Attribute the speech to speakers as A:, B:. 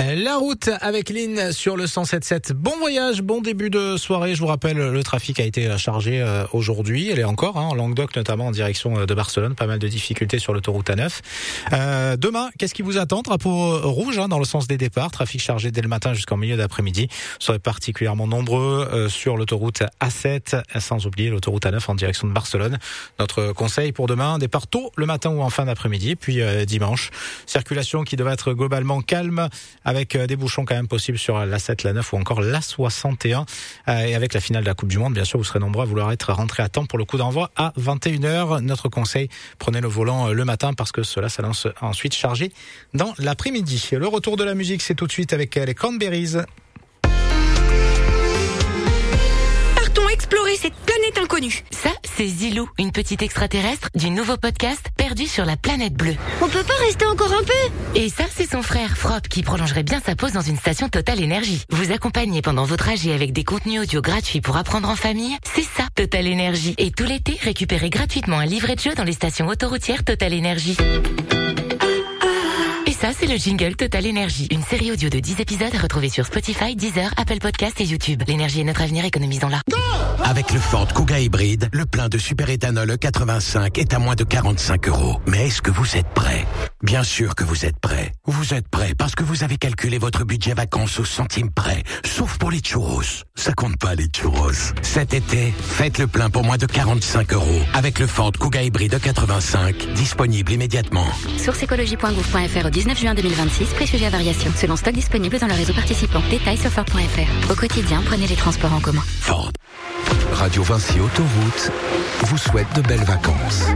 A: La route avec Lynn sur le 107.7. Bon voyage, bon début de soirée. Je vous rappelle, le trafic a été chargé aujourd'hui. Elle est encore en Languedoc, notamment en direction de Barcelone. Pas mal de difficultés sur l'autoroute A9. Demain, qu'est-ce qui vous attend? Drapeau rouge dans le sens des départs. Trafic chargé dès le matin jusqu'en milieu d'après-midi. Vous serez particulièrement nombreux sur l'autoroute A7, sans oublier l'autoroute A9 en direction de Barcelone. Notre conseil pour demain, départ tôt le matin ou en fin d'après-midi. Puis dimanche, circulation qui devrait être globalement calme, avec des bouchons quand même possibles sur l'A7, l'A9 ou encore l'A61. Et avec la finale de la Coupe du Monde, bien sûr, vous serez nombreux à vouloir être rentrés à temps pour le coup d'envoi à 21h. Notre conseil, prenez le volant le matin parce que cela s'annonce ensuite chargé dans l'après-midi. Le retour de la musique, c'est tout de suite avec les Cranberries.
B: Partons explorer cette planète inconnue.
C: Ça, c'est Zilou, une petite extraterrestre du nouveau podcast Perdu sur la planète bleue.
D: On peut pas rester encore un peu?
C: Et ça, c'est son frère Frop qui prolongerait bien sa pause dans une station Total Énergie. Vous accompagnez pendant vos trajets avec des contenus audio gratuits pour apprendre en famille, c'est ça Total Énergie. Et tout l'été, récupérez gratuitement un livret de jeu dans les stations autoroutières Total Énergie. Ça, c'est le jingle Total Énergie. Une série audio de 10 épisodes à retrouver sur Spotify, Deezer, Apple Podcasts et YouTube. L'énergie est notre avenir, économisons-la.
E: Avec le Ford Kuga hybride, le plein de superéthanol E85 est à moins de 45 €. Mais est-ce que vous êtes prêts? Bien sûr que vous êtes prêts. Vous êtes prêts parce que vous avez calculé votre budget vacances au centime près. Sauf pour les churros. Ça compte pas les churros. Cet été, faites le plein pour moins de 45 € avec le Ford Kuga hybride E85, disponible immédiatement.
D: Sourceécologie.gouv.fr au 19 juin 2026, prix sujet à variation. Selon stock disponible dans le réseau participant. Détails sur Ford.fr. Au quotidien, prenez les transports en commun.
E: Ford.
F: Radio Vinci Autoroute vous souhaite de belles vacances.